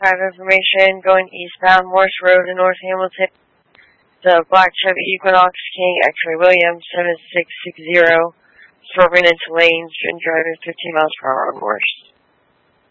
5 information, going eastbound Morse Road in North Hamilton. The black Chevy Equinox King X-Ray Williams 7660 swerving into lanes and driving 15 miles per hour on Morse.